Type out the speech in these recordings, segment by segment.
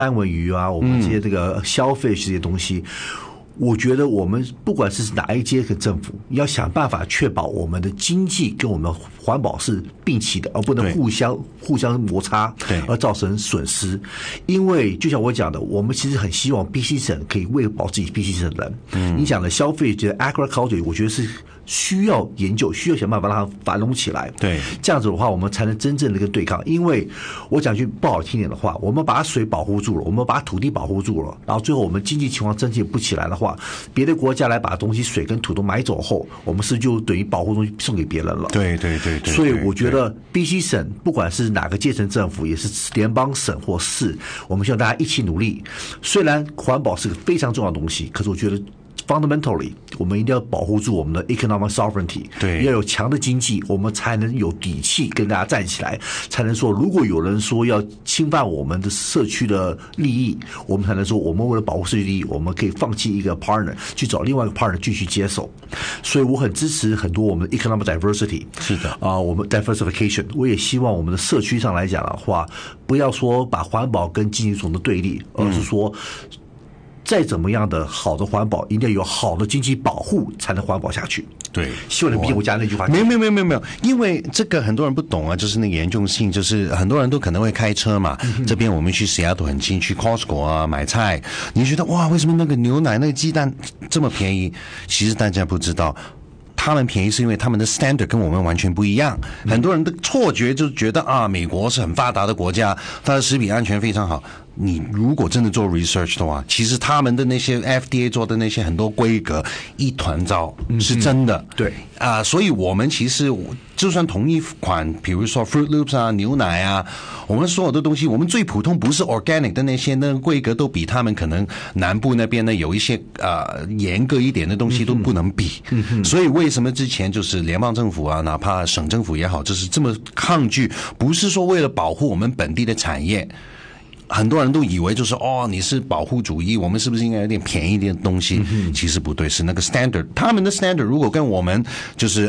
三文鱼啊，我们这些这个消费这些东西。我觉得我们不管是哪一阶层政府，要想办法确保我们的经济跟我们环保是并齐的，而不能互相摩擦，而造成损失。因为就像我讲的，我们其实很希望 BC 省可以喂饱自己 BC 省的人。你讲的消费这 agriculture， 我觉得是需要研究，需要想办法让它繁荣起来。 对， 这样子的话，我们才能真正的跟对抗。因为我讲句不好听点的话，我们把水保护住了，我们把土地保护住了，然后最后我们经济情况真正不起来的话，别的国家来把东西水跟土都买走后，我们是就等于保护东西送给别人了。 对。 所以我觉得 BC 省不管是哪个阶层政府，也是联邦省或市，我们希望大家一起努力。虽然环保是个非常重要的东西，可是我觉得fundamentally， 我们一定要保护住我们的 economic sovereignty， 对， 要有强的经济，我们才能有底气跟大家站起来，才能说，如果有人说要侵犯我们的社区的利益，我们才能说，我们为了保护社区利益，我们可以放弃一个 partner， 去找另外一个 partner 继续接手。所以我很支持很多我们的 economic diversity， 是的我们 diversification， 我也希望我们的社区上来讲的话，不要说把环保跟经济从的对立，而是说。再怎么样的好的环保，一定要有好的经济保护，才能环保下去。 对， 希望你别我加那句话。 没有，因为这个很多人不懂啊，就是那个严重性，就是很多人都可能会开车嘛。这边我们去西雅图很近，去 Costco 啊买菜，你觉得哇，为什么那个牛奶、那个鸡蛋这么便宜？其实大家不知道。他们便宜是因为他们的 standard 跟我们完全不一样，很多人的错觉就是觉得啊，美国是很发达的国家，它的食品安全非常好。你如果真的做 research 的话，其实他们的那些 FDA 做的那些很多规格一团糟，是真的。 对所以我们其实就算同一款，比如说 Fruit Loops 啊、牛奶啊，我们所有的东西，我们最普通不是 organic 的那些，那个规格都比他们可能南部那边呢有一些严格一点的东西都不能比。所以为什么之前就是联邦政府啊，哪怕省政府也好，就是这么抗拒，不是说为了保护我们本地的产业。很多人都以为就是你是保护主义，我们是不是应该有点便宜一点的东西？其实不对，是那个 standard， 他们的 standard 如果跟我们就是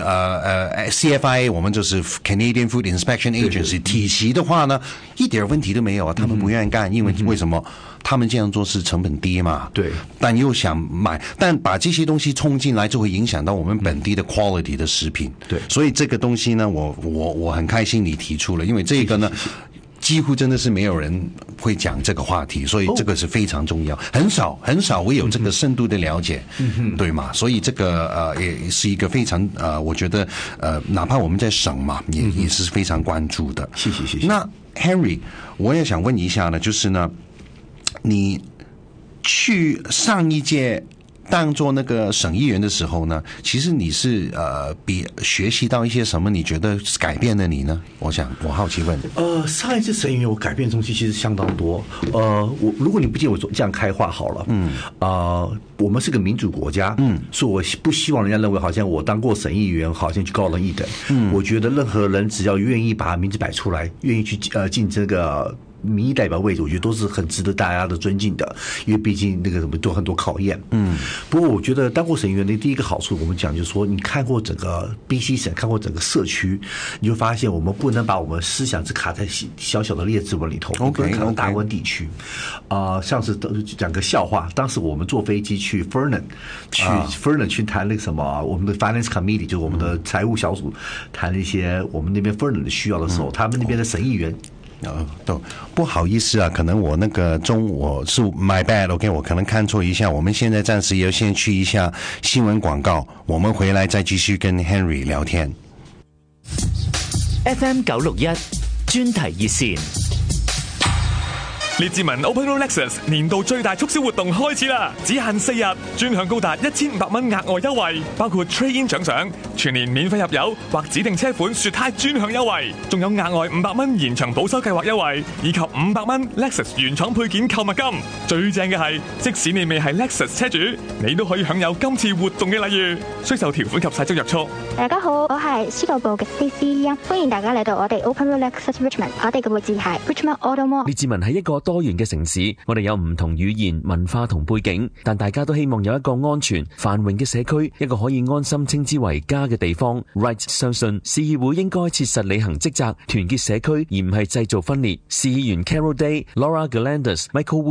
CFIA， 我们就是 Canadian Food Inspection Agency 体系的话呢，一点问题都没有啊。他们不愿意干，因为为什么？他们这样做是成本低嘛？ 对， 但又想买，但把这些东西冲进来，就会影响到我们本地的 quality 的食品。 对， 所以这个东西呢，我很开心你提出了，因为这个呢。几乎真的是没有人会讲这个话题，所以这个是非常重要。很少会有这个深度的了解，对吗？所以这个也是一个非常我觉得哪怕我们在省嘛，也是非常关注的。 谢谢。 那 Henry， 我也想问一下呢，就是呢，你去上一届。当做那个省议员的时候呢，其实你是比学习到一些什么？你觉得改变了你呢？我好奇问。 上一次省议员我改变的东西其实相当多。如果你不见我这样开话好了。我们是个民主国家。所以我不希望人家认为好像我当过省议员，好像就高人一等。我觉得任何人只要愿意把名字摆出来，愿意去进这个。民意代表位置，我觉得都是很值得大家的尊敬的，因为毕竟那个什么都很多考验。不过我觉得当过省议员的第一个好处，我们讲就是说，你看过整个 BC 省，看过整个社区，你就发现我们不能把我们思想只卡在小小的列治文里头，不能卡到大温地区。上次讲个笑话，当时我们坐飞机去 Fernan 去谈那个什么，我们的 Finance Committee 就是我们的财务小组谈一些我们那边 Fernan 的需要的时候，他们那边的省议员。 都不好意思啊，可能我那个我是 my bad，OK， 我可能看错一下。我们现在暂时要先去一下新闻广告，我们回来再继续跟 Henry 聊天。 FM 961專題熱線。 列治文 Open Road Lexus 年度最大促銷活動開始啦！只限4日，專享高達1500蚊額外優惠，包括 Trade-in 獎賞、全年免費入油或指定車款雪胎專享優惠，仲有額外500蚊延長保修計劃優惠，以及500蚊 Lexus 原廠配件購物金。最正嘅係，即使你未係 Lexus 車主，你都可以享有今次活動嘅禮遇，需受條款及細則約束。 大家好，我係司徒部嘅 Stacey， 歡迎大家嚟到我哋 Open Road Lexus Richmond， 我哋嘅位置係 Richmond Auto Mall。 列治文係一個多多元嘅城市，我哋有唔同語言、文化同背景，但大家都希望有一個安全、繁榮嘅社區，一個可以安心稱之為家嘅地方。Wright 相信市議會應該切實履行職責，團結社區，而唔係製造分裂。市議員 Carol Day、Laura Galandas、Michael